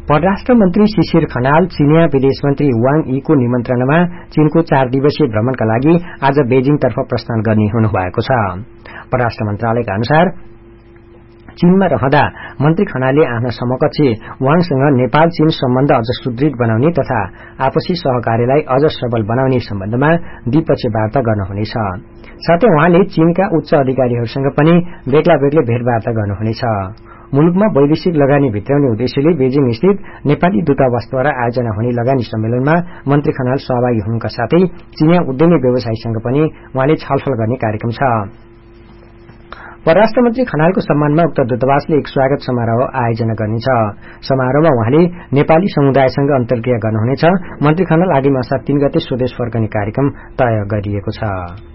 परराष्ट्र मन्त्री शिशिर खनाल चीनिया विदेश मन्त्री वाङ यीको निमन्त्रणामा चीनको 4 दिवसीय भ्रमणका लागि आज बेजिङतर्फ प्रस्थान गर्ने हुनुभएको छ। परराष्ट्र मन्त्रालयका अनुसार चीनमा रहँदा मन्त्री खनालले आफ्ना समकक्षी वाङसँग नेपाल चीन सम्बन्ध अझ सुदृढ बनाउने तथा आपसी सहकार्यलाई अझ सबल बनाउने सम्बन्धमा द्विपक्षीय वार्ता गर्नुहुनेछ। साथै उहाँले चीनका उच्च अधिकारीहरूसँग पनि बेग्ला बेग्लै भेटवार्ता गर्नुहुनेछ। मुलुकमा वैदेशिक लगानी भित्राउने उद्देश्यले बेजिङ स्थित नेपाली दूतावासद्वारा आयोजना हुने लगानी सम्मेलनमा मन्त्री खनाल सहभागी हुनुका साथै चीनिया उद्यमी व्यवसायीसँग पनि उहाँले छलफल गर्ने कार्यक्रम छ। परराष्ट्र मन्त्री खनालको सम्मानमा उक्त दूतावासले एक स्वागत समारोह आयोजना गर्नेछ। समारोहमा उहाँले नेपाली समुदायसँग अन्तर्क्रिया गर्नुहुनेछ। मन्त्री खनाल आगामी असार 3 गते स्वदेश फर्कने कार्यक्रम तय गरिएको छ।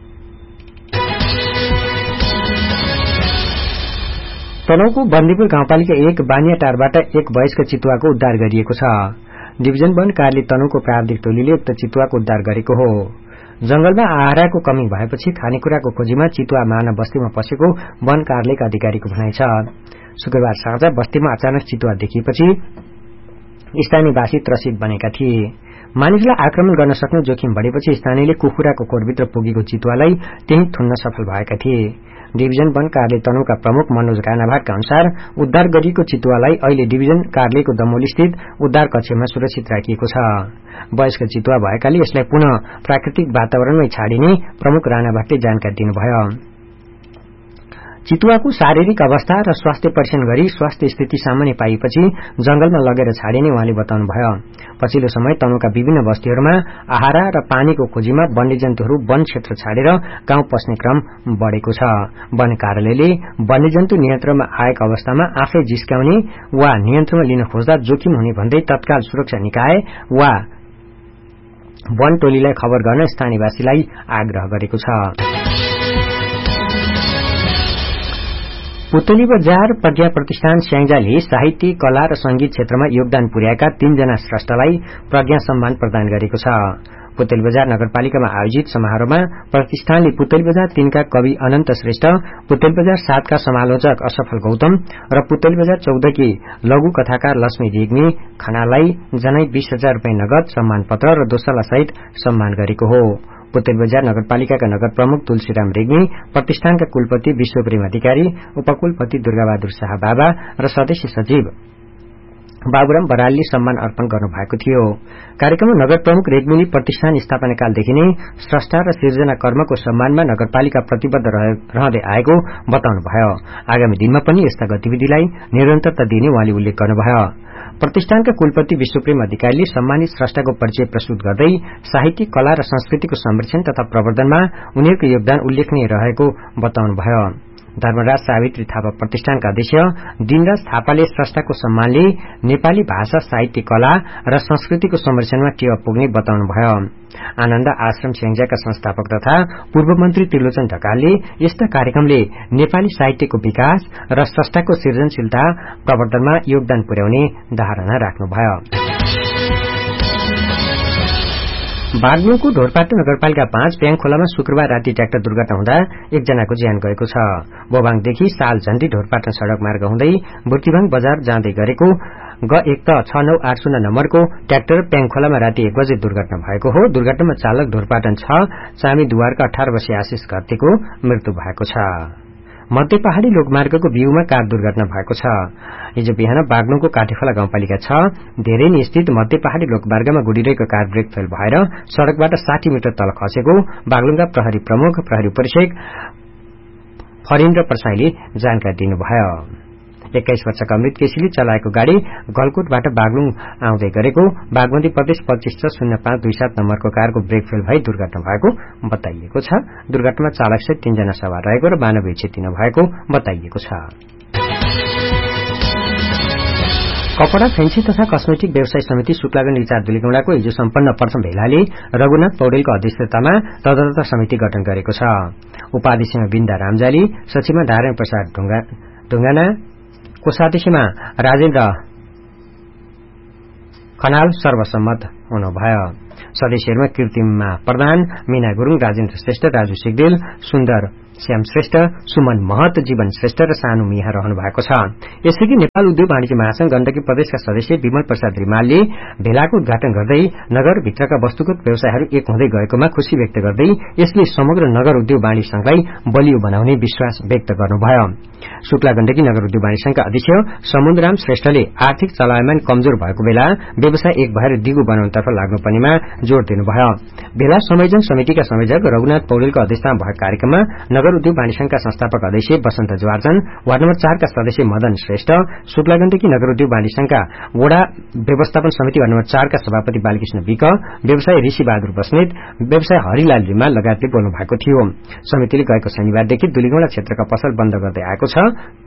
तनहुँको बन्दीपुर गाउँपालिका 1 बानियाटारबाट एक वयस्क चितुवाको उद्धार गरिएको छ। डिभिजन वन कार्यालय तनहुँको प्राविधिक टोलीले उक्त चितुवाको उद्धार गरेको हो। जंगलमा आहाराको कमी भएपछि खानेकुराको खोजीमा चितुवा मानव बस्तीमा पसेको वन कार्यालयका अधिकारीको भनाइ छ। शुक्रबार साँझ बस्तीमा अचानक चितुवा देखिएपछि स्थानीयवासी त्रसित बनेका थिए। मानिसलाई आक्रमण गर्न सक्ने जोखिम बढेपछि स्थानीयले कुखुराको खोरभित्र पुगेको चितुवालाई त्यही थुन्न सफल भएका थिए। डिभिजन वन कार्यालय तनहुँका प्रमुख मनोज राणाभाटका अनुसार उद्धार गरिएको चितुवालाई अहिले डिभिजन कार्यालयको दमोली स्थित उद्धार कक्षमा सुरक्षित राखिएको छ। वयस्क चितुवा भएकाले यसलाई पुनः प्राकृतिक वातावरणमै छाडिने प्रमुख राणाभाटले जानकारी दिनुभयो। चितुवाको शारीरिक अवस्था र स्वास्थ्य परीक्षण गरी स्वास्थ्य स्थिति सामान्य पाइएपछि जंगलमा लगेर छाडिने उहाँले बताउनुभयो। पछिल्लो समय तनहुँका विभिन्न बस्तीहरूमा आहारा र पानीको खोजीमा वन्यजन्तुहरू वन क्षेत्र छाडेर गाउँ पस्ने क्रम बढ़ेको छ। वन कार्यालयले वन्यजन्तु नियन्त्रणमा आएको अवस्थामा आफै जिस्काउने वा नियन्त्रणमा लिन खोज्दा जोखिम हुने भन्दै तत्काल सुरक्षा निकाय वा वन टोलीलाई खबर गर्न स्थानीयवासीलाई आग्रह गरेको छ। पुतली बजार प्रज्ञा प्रतिष्ठान स्याङ्जाले साहित्य, कला र संगीत क्षेत्रमा योगदान पुर्याएका 3 जना स्रष्टालाई प्रज्ञा सम्मान प्रदान गरेको छ। पुतली बजार नगरपालिकामा आयोजित समारोहमा प्रतिष्ठानले पुतली बजार 3 का कवि अनन्त श्रेष्ठ, पुतली बजार 7 का समालोचक असफल गौतम र पुतली बजार 14 की लघु कथाकार लक्ष्मी रेग्मी खनाललाई जनै 20,000 रुपैयाँ नगद सम्मान पत्र र दोसल्ला सहित सम्मान गरेको हो। पुतली बजार नगरपालिकाका नगर प्रमुख तुलसीराम रेग्मी, प्रतिष्ठानका कुलपति विश्वप्रेम अधिकारी, उपकुलपति दुर्गाबहादुर शाह बाबा र सदस्य सचिव बाबुराम बरालले सम्मान अर्पण गर्नुभएको थियो। कार्यक्रममा नगर प्रमुख रेग्मीले प्रतिष्ठान स्थापनाकालदेखि नै स्रष्टा र सिर्जना कर्मको सम्मानमा नगरपालिका प्रतिबद्ध रहँदै आएको बताउनुभयो। आगामी दिनमा पनि यस्ता गतिविधिलाई निरन्तरता दिने उहाँले उल्लेख गर्नुभयो। प्रतिष्ठानका कुलपति विश्वप्रेम अधिकारीले सम्मानित स्रष्टाको परिचय प्रस्तुत गर्दै साहित्य, कला र संस्कृतिको संरक्षण तथा प्रवर्धनमा उनीहरूको योगदान उल्लेखनीय रहेको बताउनुभयो। धर्मराज सावित्री थापा प्रतिष्ठानका अध्यक्ष दिनराज थापाले स्रष्टाको सम्मानले नेपाली भाषा, साहित्य, कला र संस्कृतिको संरक्षणमा टेवा पुग्ने बताउनुभयो। आनन्द आश्रम स्याङ्जाका संस्थापक तथा पूर्व मन्त्री त्रिलोचन ढकालले यस्ता कार्यक्रमले नेपाली साहित्यको विकास र स्रष्टाको सृजनशीलता प्रवर्धनमा योगदान पुर्याउने धारणा राख्नुभयो। बागलुङको ढोरपाटा नगरपालिका 5 प्याङ खोलामा शुक्रबार राति ट्र्याक्टर दुर्घटना हुँदा 1 जनाको ज्यान गएको छ। बोबाङदेखि साल झण्डी ढोरपाटा सड़क मार्ग हुँदै बुर्तिवाङ बजार जाँदै गरेको ग1 6980 नम्बरको ट्र्याक्टर प्याङ खोलामा राति 1 बजे दुर्घटना भएको हो। दुर्घटनामा चालक ढोरपाटन 6 चामी दुवारका 18 वर्षीय आशिष घरतीको मृत्यु भएको छ। मध्य पहाड़ी लोकमार्गको बिउमा कार दुर्घटना भएको छ। हिजो बिहान बागलुङको काठेखोला गाउँपालिका 6 धेरै स्थित मध्य पहाड़ी लोकमार्गमा गुडिरहेको कार ब्रेक फेल भएर सड़कबाट 60 मिटर तल खसेको बागलुङका प्रहरी प्रमुख प्रहरी उपरीक्षक फरिन्द्र प्रसाईले जानकारी दिनुभयो। 21 वर्षका अमृत केसीले चलाएको गाड़ी गलकोटबाट बागलुङ आउँदै गरेको बागमती प्रदेश 25/0527 नम्बरको कारको ब्रेक फेल भई दुर्घटना भएको बताइएको छ। दुर्घटनामा चालकसहित 3 जना सवार रहेको र मानवीय क्षति नभएको बताइएको छ। कपड़ा, फेन्सी तथा कस्मेटिक व्यवसाय समिति शुक्लागञ्ज रिचार्ड दुलीगौंडाको हिजो सम्पन्न प्रथम भेलाले रघुनाथ पौडेलको अध्यक्षतामा तदर्थ समिति गठन गरेको छ। उपाध्यक्षमा बिन्दा रामजाली, सचिवमा नारायण प्रसाद ढुङ्गाना, कोषाध्यक्षमा राजेन्द्र खनाल सर्वसम्मत हुनुभयो। सदस्यहरूमा कीर्तिमा प्रधान, मीना गुरूङ, राजेन्द्र श्रेष्ठ, राजु सिगदेल, सुन्दर श्याम श्रेष्ठ, सुमन महत, जीवन श्रेष्ठ र सानु मिया रहनु भएको छ। यसअघि नेपाल उद्योग वाणिज्य महासंघ गण्डकी प्रदेशका सदस्य विमल प्रसाद रिमालले भेलाको उद्घाटन गर्दै नगरभित्रका वस्तुगत व्यवसायहरू एक हुँदै गएकोमा खुशी व्यक्त गर्दै यसले समग्र नगर उद्योग वाणिज्य संघलाई बलियो बनाउने विश्वास व्यक्त गर्नुभयो। शुक्ला गण्डकी नगर उद्योग वाणिज्य संघका अध्यक्ष समुद्रराम श्रेष्ठले आर्थिक चलायमान कमजोर भएको बेला व्यवसाय एक भएर दिगो बनाउनतर्फ लाग्नुपर्नेमा जोड़ दिनुभयो। भेला संयोजन समितिका संयोजक रघुनाथ पौडेलको अध्यक्षतामा भएको कार्यक्रममा नगर उद्योग वाणिज्य संघका संस्थापक अध्यक्ष बसन्त जवार्जन, वार्ड नम्बर 4 का सदस्य मदन श्रेष्ठ, शुक्ला गण्डकी नगर उद्योग वाणिज्य संघका वडा व्यवस्थापन समिति वार्ड नम्बर 4 का सभापति बालकृष्ण विक, व्यवसाय ऋषि बहादुर बस्नेत, व्यवसाय हरिलाल रिमाल लगायतले बोल्नु भएको थियो। समितिले गएको शनिबारदेखि दुलीगौंडा क्षेत्रका पसल बन्द गर्दै आएको छ।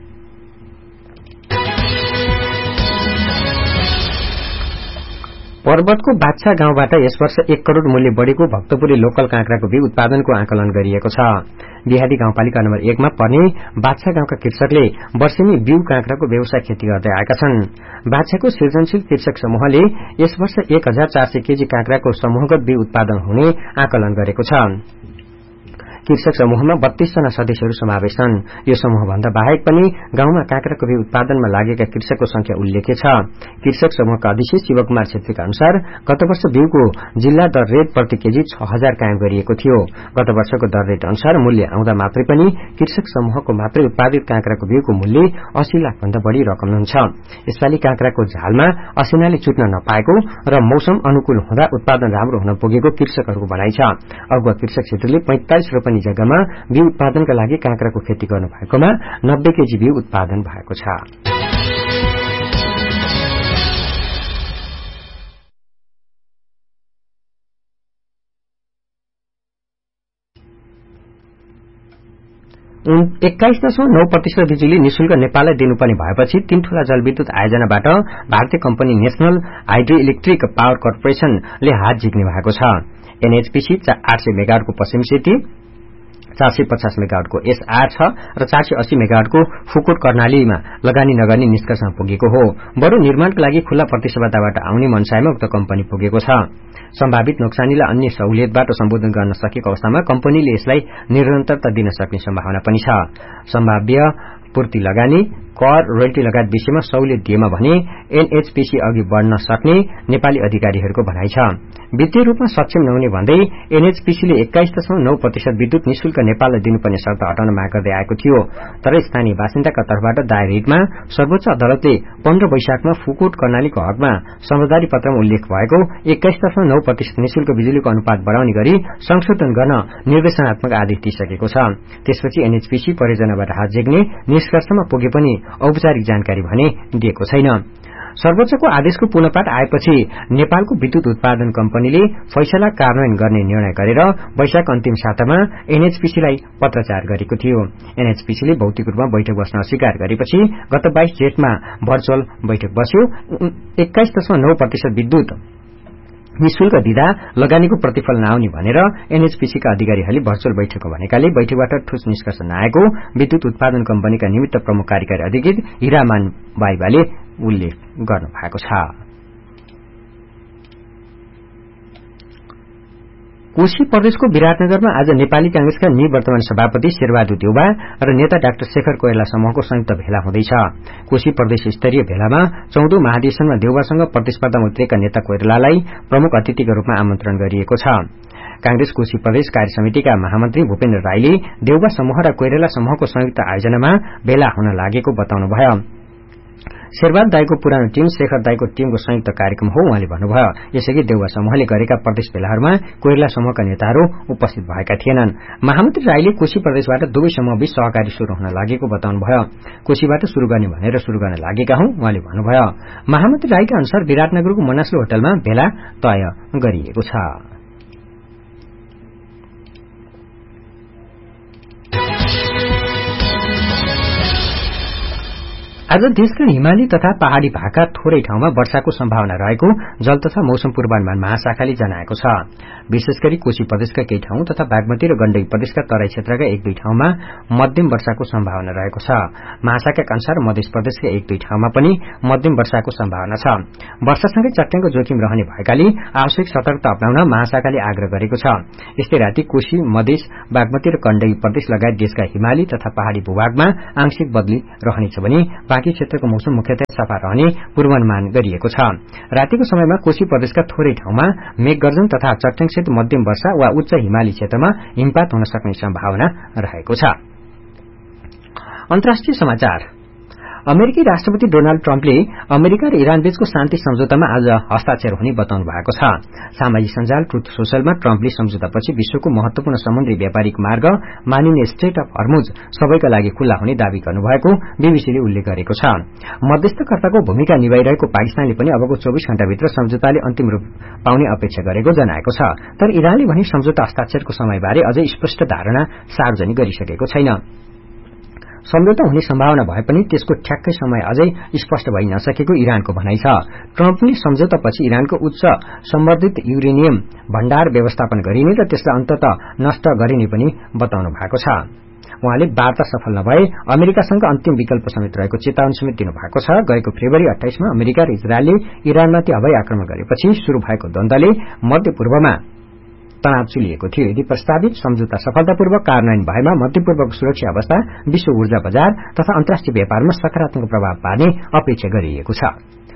पर्वतको बादशाह गाउँबाट यस वर्ष 1 करोड़ मूल्य बढ़ेको भक्तपुरी लोकल काँक्राको बिउ उत्पादनको आकलन गरिएको छ। बिहादी गाउँपालिका नम्बर 1 मा पर्ने बादशाह गाउँका कृषकले वर्षेनी बिउ काँक्राको व्यवसाय खेती गर्दै आएका छन्। बादशाहको सृजनशील कृषक समूहले यस वर्ष 1400 केजी काँक्राको समूहगत बिउ उत्पादन हुने आकलन गरेको छ। कृषक समूहमा 32 जना सदस्यहरू समावेश छन्। यो समूहभन्दा बाहेक पनि गाउँमा काँक्राको बिउ उत्पादनमा लागेका कृषकको संख्या उल्लेख्य छ। कृषक समूहका अध्यक्ष शिवकुमार छेत्रीका अनुसार गत वर्ष बिउको जिल्ला दर रेट प्रति केजी 6000 कायम गरिएको थियो। गत वर्षको दर रेट अनुसार मूल्य आउँदा मात्रै पनि कृषक समूहको मात्रै उत्पादित काँक्राको बिउको मूल्य 80 लाख भन्दा बढ़ी रकम हुन्छ। यसपालि काँक्राको झालमा असिनाले चुट्न नपाएको र मौसम अनुकूल हुँदा उत्पादन राम्रो हुन पुगेको कृषकहरूको भनाइ छ। अगुवा कृषक क्षेत्रले 45 रोपनी जग्गामा बिउ उत्पादनका लागि काँक्राको खेती गर्नु भएकोमा 90 केजी बिउ उत्पादन भएको छ। $21.9% बिजुली निशुल्क नेपाललाई दिनुपर्ने भएपछि 3 ठूला जलविद्युत आयोजनाबाट भारतीय company national hydro electric power कर्पोरेशनले हात झिक्ने भएको छ। एनएचपीसी 800 मेगावाटको पश्चिम सेती, 450 मेगावाटको एसआर 6 र 480 मेगावाटको फुकुट कर्णालीमा लगानी नगर्ने निष्कर्षमा पुगेको हो। बरु निर्माणका लागि खुल्ला प्रतिस्पर्धाबाट आउने मनसायमा उक्त कम्पनी पुगेको छ। सम्भावित नोक्सानीलाई अन्य सहुलियतबाट सम्बोधन गर्न सकेको अवस्थामा कम्पनीले यसलाई निरन्तरता दिन सक्ने सम्भावना पनि छ। सम्भाव्य पूर्ति लगानी, कर, रोयल्टी लगायत विषयमा सहुलियत दिएमा भने एनएचपीसी अघि बढ़न सक्ने नेपाली अधिकारीहरूको भनाइ छ। वित्तीय रूपमा सक्षम नहुने भन्दै एनएचपीसीले 21.9% विद्युत निशुल्क नेपाललाई दिनुपर्ने शर्त हटाउन माग गर्दै आएको थियो। तर स्थानीय बासिन्दाका तर्फबाट दायर रिटमा सर्वोच्च अदालतले 15 वैशाखमा फुकुट कर्णालीको हकमा समझदारी पत्रमा उल्लेख भएको 21.9% निशुल्क बिजुलीको अनुपात बढ़ाउने गरी संशोधन गर्न निर्देशनात्मक आदेश दिइसकेको छ। त्यसपछि एनएचपीसी परियोजनाबाट हात झिक्ने निष्कर्षमा पुगे पनि औपचारिक जानकारी भने दिएको छैन। सर्वोच्चको आदेशको पूर्णपाठ आएपछि नेपालको विद्युत उत्पादन कम्पनीले फैसला कार्यान्वयन गर्ने निर्णय गरेर वैशाख अन्तिम सातामा एनएचपीसीलाई पत्राचार गरेको थियो। एनएचपीसीले भौतिक रूपमा बैठक बस्न अस्वीकार गरेपछि गत 22 जेठमा भर्चुअल बैठक बस्यो। 21.9% विद्युत निशुल्क दिँदा लगानीको प्रतिफल नआउने भनेर एनएचपीसीका अधिकारीहरूले भर्चुअल बैठकमा भनेकाले बैठकबाट ठोस निष्कर्ष नआएको विद्युत उत्पादन कम्पनीका निमित्त प्रमुख कार्यकारी अधिकृत हिरामान बाइबाले उल्लेख गर्नु भएको छ। कोशी प्रदेशको विराटनगरमा आज नेपाली कांग्रेसका निवर्तमान सभापति शेरबहादुर देउवा र नेता डाक्टर शेखर कोइराला समूहको संयुक्त भेला हुँदैछ। कोशी प्रदेश स्तरीय भेलामा 14औं महाधिवेशनमा देउवासँग प्रतिस्पर्धामा उत्रेका नेता कोइरालालाई प्रमुख अतिथिका रूपमा आमन्त्रण गरिएको छ। कांग्रेस कोशी प्रदेश कार्य समितिका महामन्त्री भूपेन्द्र राईले देउवा समूह र कोइराला समूहको संयुक्त आयोजनामा भेला हुन लागेको बताउनुभयो। शेरबहादुर दाईको पुरानो टीम शेखर दाईको टीमको संयुक्त कार्यक्रम हो उहाँले भन्नुभयो। यसअघि देउवा समूहले गरेका प्रदेश भेलाहरूमा कोइराला समूहका नेताहरू उपस्थित भएका थिएनन्। महामन्त्री राईले कोशी प्रदेशबाट दुवै समूहबीच सहकारी शुरू हुन लागेको बताउनुभयो। कोशीबाट शुरू गर्ने भनेर शुरू गर्न लागेका हौं उहाँले भन्नुभयो। महामन्त्री राईका अनुसार विराटनगरको मनासलु होटलमा भेला तय गरिएको छ। आज देशका हिमाली तथा पहाड़ी भागका थोरै ठाउँमा वर्षाको सम्भावना रहेको जल तथा मौसम पूर्वानुमान महाशाखाले जनाएको छ। विशेष गरी कोशी प्रदेशका केही ठाउँ तथा बागमती र गण्डकी प्रदेशका तराई क्षेत्रका 1-2 ठाउँमा मध्यम वर्षाको सम्भावना रहेको छ। महाशाखाका अनुसार मध्य प्रदेशका 1-2 ठाउँमा पनि मध्यम वर्षाको सम्भावना छ। वर्षासँगै चट्याङको जोखिम रहने भएकाले आवश्यक सतर्कता अपनाउन महाशाखाले आग्रह गरेको छ। यस्तै राति कोशी मधेस बागमती र गण्डकी प्रदेश लगायत देशका हिमाली तथा पहाड़ी भूभागमा आंशिक बदली रहनेछ भने बाँकी क्षेत्रको मौसम मुख्यतया सफा रहने पूर्वानुमान गरिएको छ। रातिको समयमा कोशी प्रदेशका थोरै ठाउँमा मेघगर्जन तथा चट्याङसहित मध्यम वर्षा वा उच्च हिमाली क्षेत्रमा हिमपात हुन सक्ने सम्भावना रहेको छ। अन्तर्राष्ट्रिय समाचार। अमेरिकी राष्ट्रपति डोनाल्ड ट्रम्पले अमेरिका र इरान बीचको शान्ति सम्झौतामा आज हस्ताक्षर हुने बताउनु भएको छ। सामाजिक सञ्जाल ट्रुथ सोशलमा ट्रम्पले सम्झौतापछि विश्वको महत्वपूर्ण समुद्री व्यापारिक मार्ग मानिने स्ट्रेट अफ हर्मुज सबैका लागि खुल्ला हुने दावी गर्नुभएको बीबीसीले उल्लेख गरेको छ। मध्यस्थकर्ताको भूमिका निभाइरहेको पाकिस्तानले पनि अबको 24 घण्टाभित्र सम्झौताले अन्तिम रूप पाउने अपेक्षा गरेको जनाएको छ। तर इरानले भने सम्झौता हस्ताक्षरको समयबारे अझै स्पष्ट धारणा सार्वजनिक गरिसकेको छैन। सम्झौता हुने सम्भावना भए पनि त्यसको ठ्याक्कै समय अझै स्पष्ट भइ नसकेको इरानको भनाइ छ। ट्रम्पले सम्झौतापछि इरानको उच्च सम्वर्धित युरेनियम भण्डार व्यवस्थापन गरिने र त्यसलाई अन्ततः नष्ट गरिने पनि बताउनु भएको छ। उहाँले वार्ता सफल नभए अमेरिकासँग अन्तिम विकल्प समेत रहेको चेतावनी समेत दिनु भएको छ। गएको फेब्रुअरी 28 मा अमेरिका र इजरायलले इरानमाथि हवाई आक्रमण गरेपछि शुरू भएको द्वन्द्वले मध्य पूर्वमा तनाव चुलिएको थियो। यदि प्रस्तावित सम्झौता सफलतापूर्वक कार्यान्वयन भएमा मध्य पूर्वको सुरक्षा अवस्था, विश्व ऊर्जा बजार तथा अन्तर्राष्ट्रिय व्यापारमा सकारात्मक प्रभाव पार्ने अपेक्षा गरिएको छ।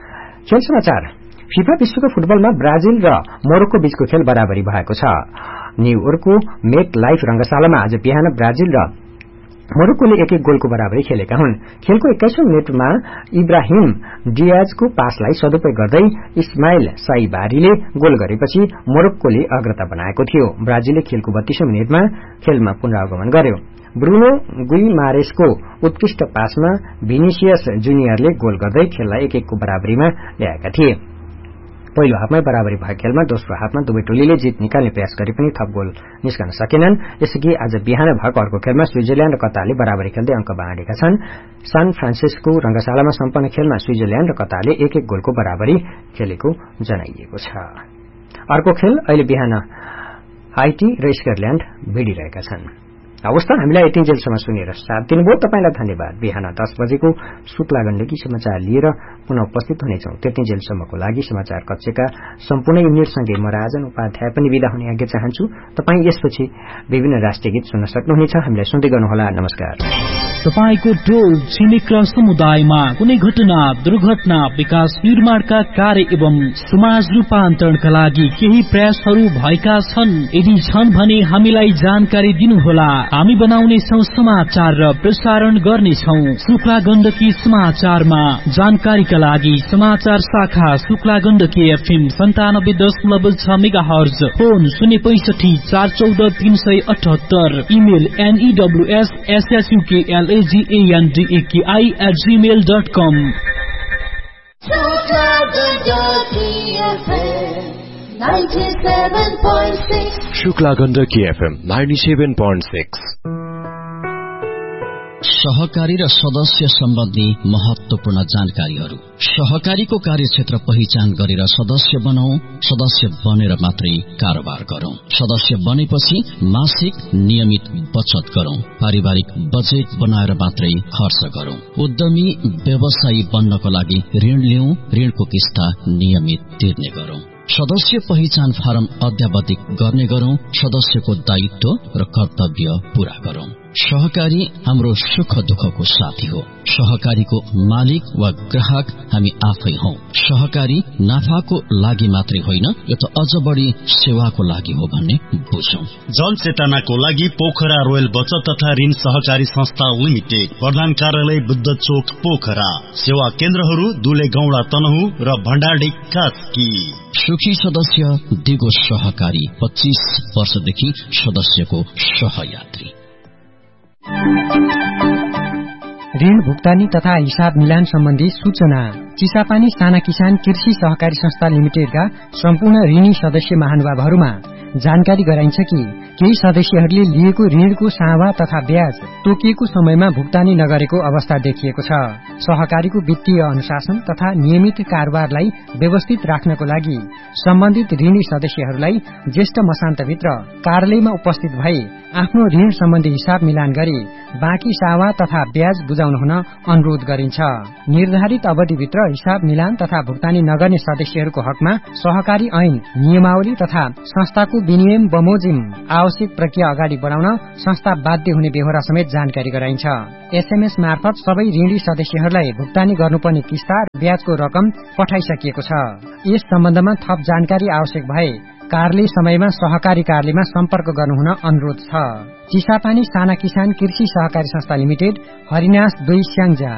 खेल समाचार। फिफा विश्वकप फुटबलमा ब्राजिल र मोरक्को बीचको खेल बराबरी भएको छ। न्यूयोर्कको मेट लाइफ रंगशालामा आज बिहान ब्राजिल र मोरक्कोले 1-1 गोलको बराबरी खेलेका हुन्। खेलको 21औं मिनेटमा इब्राहिम डियाजको पासलाई सदुपयोग गर्दै इस्माइल साइबारीले गोल गरेपछि मोरक्कोले अग्रता बनाएको थियो। ब्राजिलले खेलको 32औं मिनेटमा खेलमा पुनरागमन गर्यो। ब्रुनो गुइमारेसको उत्कृष्ट पासमा भिनिसियस जुनियरले गोल गर्दै खेललाई 1-1 को बराबरीमा ल्याएका थिए। पहिलो हाफमा बराबरी भएको खेलमा दोस्रो हाफमा दुवै टोलीले जित निकाल्ने प्रयास गरे पनि थप गोल निस्कन सकेनन्। यसअघि आज बिहान भएको अर्को खेलमा स्विजरल्याण्ड र कतारले बराबरी खेल्दै अंक बाँडेका छन्। सान फ्रान्सिस्को रंगशालामा सम्पन्न खेलमा स्विजरल्याण्ड र कतारले 1-1 गोलको बराबरी खेलेको जनाइएको छ। अर्को खेल अहिले बिहान हाइटी र स्कटल्याण्ड भिडिरहेका छन्। अवस्था हामीलाई यतिन्जेलसम्म सुनेर साथ दिनुभयो। तपाईलाई धन्यवाद। बिहान 10 बजेको शुक्ला गण्डकी समाचार लिएर पुनः उपस्थित हुनेछौं। त्यतिन्जेलसम्मको लागि समाचार कक्षका सम्पूर्ण युनिटसँगै म राजन उपाध्याय पनि विदा हुने आज्ञा चाहन्छु। तपाई यसपछि विभिन्न राष्ट्रिय गीत सुन्न सक्नुहुनेछ। हामीलाई सुन्दै गर्नुहोला। नमस्कार। तपाईको टोल छिमेक र समुदायमा कुनै घटना, दुर्घटना, विकास निर्माणका कार्य एवं समाज रूपान्तरणका लागि केही प्रयासहरू भएका छन्। यदि छन् भने हामीलाई जानकारी दिनुहोला। हामी बनाउनेछौं समाचार र प्रसारण गर्नेछौं। शुक्ला गण्डकी समाचारमा जानकारीका लागि समाचार शाखा Shukla Gandaki FM 97.6 megahertz, phone 065 414 378, email news@gmail.com। Shukla Gandaki FM 97.6। सहकारी र सदस्य सम्बन्धी महत्वपूर्ण जानकारीहरू। सहकारीको कार्यक्षेत्र पहिचान गरेर सदस्य बनाऊ। सदस्य बनेर मात्रै कारोबार गरौं। सदस्य बनेपछि मासिक नियमित बचत गरौं। पारिवारिक बजेट बनाएर मात्रै खर्च गरौं। उद्यमी व्यवसायी बन्नको लागि ऋण लिऊ। ऋणको किस्ता नियमित तिर्ने गरौं। सदस्य पहिचान फारम अध्यावधिक गर्ने गरौं। सदस्यको दायित्व र कर्तव्य पूरा गरौं। सहकारी हाम्रो सुख दुःखको साथी हो। सहकारीको मालिक वा ग्राहक हामी आफै हौ। सहकारी नाफाको लागि मात्रै होइन, यो त अझ बढी सेवाको लागि हो भन्ने बुझौं। जनचेतनाको लागि पोखरा रोयल बचत तथा ऋण सहकारी संस्था लिमिटेड, प्रधान कार्यालय बुद्ध चोक पोखरा। सेवा केन्द्रहरू दुले गौडा तनहु र भण्डारडी कास्की। सुखी सदस्य दिगो सहकारी, 25 वर्षदेखि सदस्यको सहयात्री। ऋण भुक्तानी तथा हिसाब मिलान सम्बन्धी सूचना। चिसापानी साना किसान कृषि सहकारी संस्था लिमिटेडका सम्पूर्ण ऋणी सदस्य महानुभावहरूमा जानकारी गराइन्छ कि केही सदस्यहरूले लिएको ऋणको सावा तथा ब्याज तोकिएको समयमा भुक्तानी नगरेको अवस्था देखिएको छ। सहकारीको वित्तीय अनुशासन तथा नियमित कारोबारलाई व्यवस्थित राख्नको लागि सम्बन्धित ऋणी सदस्यहरूलाई ज्येष्ठ मसान्तभित्र कार्यालयमा उपस्थित भई आफ्नो ऋण सम्बन्धी हिसाब मिलान गरी बाँकी सावा तथा ब्याज बुझाउन हुन अनुरोध गरिन्छ। निर्धारित अवधिभित्र हिसाब मिलान तथा भुक्तानी नगर्ने सदस्यहरूको हकमा सहकारी ऐन नियमावली तथा संस्थाको विनियम बमोजिम आवश्यक प्रक्रिया अगाडि बढाउन संस्था बाध्य हुने बेहोरा समेत जानकारी गराइन्छ। एसएमएस मार्फत सबै ऋणी सदस्यहरूलाई भुक्तानी गर्नुपर्ने किस्ता र ब्याजको रकम पठाइसकिएको छ। यस सम्बन्धमा थप जानकारी आवश्यक भए कार्यालय समयमा सहकारी कार्यालयमा सम्पर्क गर्नुहुन अनुरोध छ। चिसापानी साना किसान कृषि सहकारी संस्था लिमिटेड, हरिनास 2 स्याङ्जा।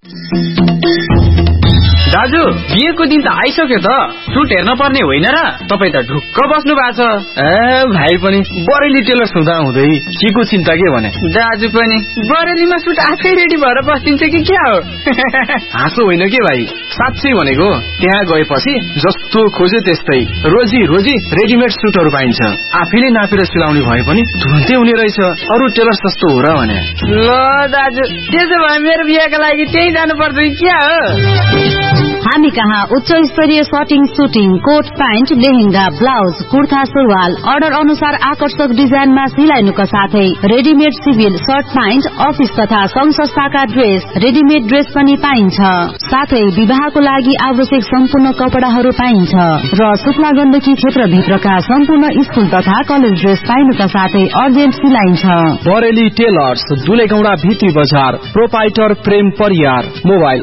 दाजु, बिहेको दिन त आइसक्यो त, सुट हेर्न पर्ने होइन र? तपाईँ त ढुक्क बस्नु भएको छ। भाइ पनि बरेली टेलर्स हुँदा हुँदै के को चिन्ता के भने? दाजु पनि बरेलीमा सुट आफै रेडी भएर बस्दिन्छ कि क्या हो? हाँसो होइन के भाइ, साँच्चै भनेको। त्यहाँ गएपछि जस्तो खोज्यो त्यस्तै रोजी रोजी रेडिमेड सुटहरू पाइन्छ। आफैले नापेर सिलाउने भए पनि तुरन्तै हुने रहेछ। अरू टेलर्स जस्तो हो र भने? ल दाजु, त्यसो भए मेरो बिहेको लागि त्यही जानु पर्छ क्या हो? हामी कहाँ उच्च स्तरीय सटिङ, shooting, coat pant, lehenga, blouse, kurta, सुरुवाल अर्डर अनुसार आकर्षक डिजाइनमा सिलाइनुका साथै readymade civil short pant, office तथा संघ संस्थाका ड्रेस, रेडिमेड ड्रेस पनि पाइन्छ। साथै विवाहको लागि आवश्यक सम्पूर्ण कपडाहरू पाइन्छ र शुक्ला गण्डकी क्षेत्रभित्रका सम्पूर्ण स्कुल तथा कलेज ड्रेस पाइनुका साथै अर्जेन्ट सिलाइन्छ। बरेली टेलर्स, दुलेगौडा भित्री बजार, प्रोपाइटर प्रेम परियार, मोबाइल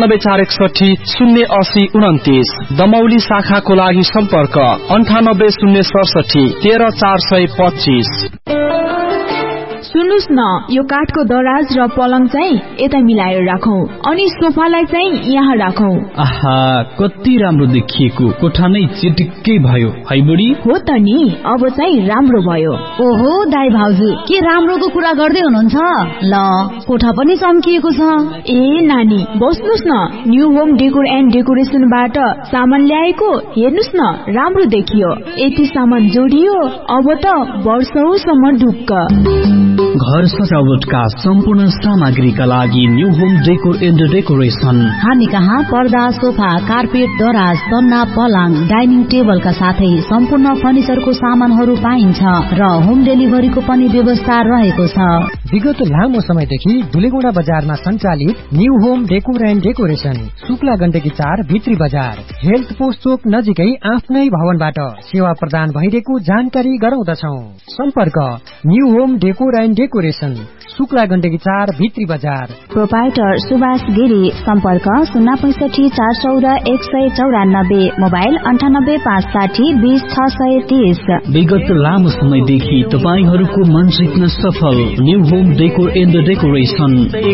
9846 दमौली शाखाको लागि सम्पर्क 9806 13425। सुन्नुस् न, यो काठको दराज र पलङ चाहिँ यता मिलाएर राखौं अनि सोफालाई चाहिँ यहाँ राखौं। आहा, कति राम्रो देखिएको कोठा नै चिटिक्कै भयो है बुढी? हो त नि, अब चाहिँ राम्रो भयो। ओहो दाइ भाउजू, के राम्रोको कुरा गर्दै हुनुहुन्छ? ल, कोठा पनि चम्किएको छ। ए नानी, बस्नुस् न, न्यू होम डेकोर एन्ड डेकोरेसनबाट सामान ल्याएको, हेर्नुस् न, राम्रो देखियो। यति सामान जोडियो, अब त वर्षौसम्म ढुक्क। घर सजावटका सम्पूर्ण सामग्रीका लागि new home decor and decoration. हामी कहाँ पर्दा, सोफा, कार्पेट, दराज, तन्ना, पलङ, डाइनिङ टेबलका साथै सम्पूर्ण फर्निचरको सामानहरू पाइन्छ र होम डेलिभरीको पनि व्यवस्था रहेको छ। विगत लामो समयदेखि दुलेगौडा बजारमा सञ्चालित new home decor and decoration, Shukla Gandaki 4 भित्री बजार, हेल्थ पोस्ट चोक नजिकै आफ्नै भवनबाट सेवा प्रदान भइरहेको जानकारी गराउँदछौ। सम्पर्क new home decor and decoration, Shukla Gandaki 4 भित्री बजार। प्रोपाइटर सुभाष गिरी, सम्पर्क 065 414 194, मोबाइल 98 560 20 630। विगत लामो समयदेखि तपाईहरूको मन जित्न सफल new home decor and decoration.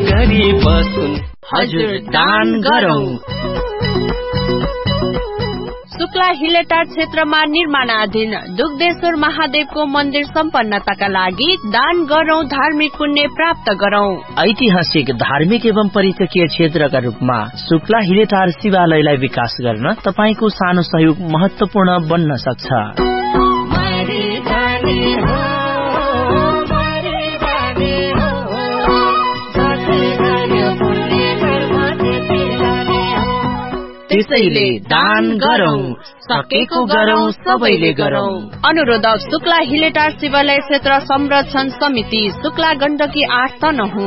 हजुर, दान गरौं। शुक्ला हिलेटार क्षेत्रमा निर्माणाधीन दुग्धेश्वर महादेवको मन्दिर सम्पन्नताका लागि दान गरौं, धार्मिक पुण्य प्राप्त गरौं। ऐतिहासिक, धार्मिक एवं पर्यटकीय क्षेत्रका रूपमा शुक्ला हिलेटार शिवालयलाई विकास गर्न तपाईको सानो सहयोग महत्वपूर्ण बन्न सक्छ। त्यसैले दान गरौं, सकेको गरौं, सबैले गरौं। अनुरोधक शुक्ला हिलेटार शिवालय क्षेत्र संरक्षण समिति, शुक्ला गण्डकी 8 तनहुँ।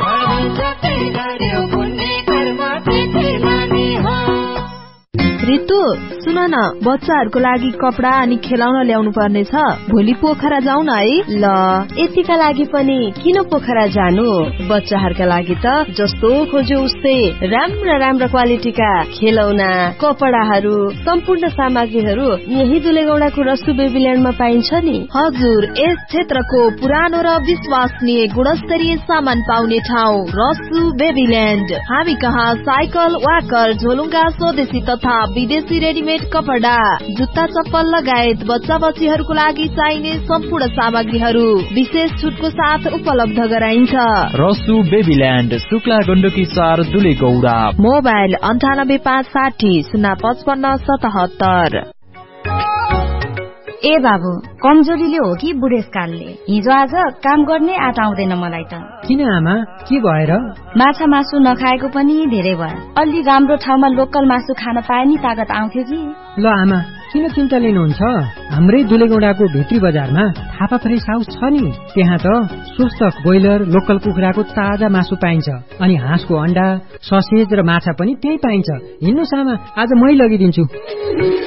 रितु, सुन न, बच्चाहरूको लागि कपडा अनि खेलाउन ल्याउनु पर्ने छ। भोलि पोखरा जाउँ न है? ल, यतिका लागि पनि किन पोखरा जानु? बच्चाहरूका लागि त जस्तो खोज्यो उस्तै राम्रा राम्रा क्वालिटीका खेलौना, कपडाहरू, सम्पूर्ण सामग्रीहरू यही दुलेगौडाको रसु बेबील्यान्डमा पाइन्छ नि। हजुर, यस क्षेत्रको पुरानो र विश्वसनीय गुणस्तरीय सामान पाउने ठाउँ रसु बेबील्यान्ड। हामी कहाँ साइकल, वाकर, झोलुङ्गा, स्वदेशी तथा विदेशी रेडिमेड कपडा, जुत्ता, चप्पल लगायत बच्चा बच्चीहरूको लागि चाहिने सम्पूर्ण सामग्रीहरू विशेष छुटको साथ उपलब्ध गराइन्छ। रसु बेबील्यान्ड, शुक्ला गण्डकी 4 दुलेगौडा। मोबाइल 98 560 055 77। ए बाबु, कमजोरीले हो कि बुढेसकालले? हिजो आज काम गर्ने आँट आउँदैन मलाई त। किन आमा, के भएर? माछा मासु नखाएको पनि धेरै भयो। अलि राम्रो ठाउँमा लोकल मासु खान पाए नि तागत आउँथ्यो कि। ल आमा, किन चिन्ता लिनुहुन्छ? हाम्रै दुलेगौडाको भित्री बजारमा थापा फ्रेस हाउस छ नि, त्यहाँ त स्वस्थ ब्रोइलर लोकल कुखुराको ताजा मासु पाइन्छ, अनि हाँसको अण्डा, ससेज र माछा पनि त्यही पाइन्छ। हिँड्नुस् आमा, आज मै लगिदिन्छु।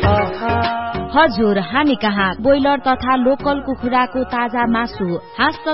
हजुर, हामी कहाँ ब्रोइलर तथा लोकल कुखुराको ताजा मासु, हाँस